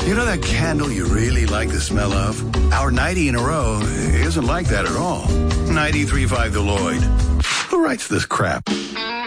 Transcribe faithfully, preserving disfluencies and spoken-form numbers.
You know that candle you really like the smell of? Our ninety in a row isn't like that at all. ninety-three point five The Lloyd. Who writes this crap?